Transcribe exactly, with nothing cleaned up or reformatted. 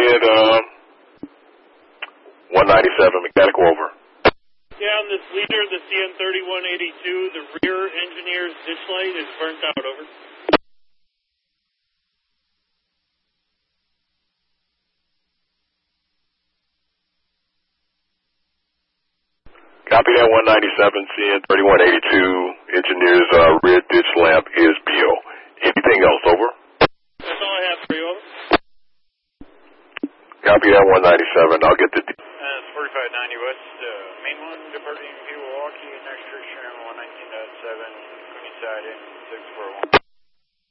ahead, uh, one ninety-seven, mechanical over. Yeah, on this leader, the C N thirty-one eighty-two, the rear engineer's dish light is burnt out, over. Copy that, one ninety-seven, C N thirty-one eighty-two, engineer's uh, rear ditch lamp is B O. Anything else, over? That's all I have for you, over. Copy that, one ninety-seven, I'll get the... Uh, forty-five nine.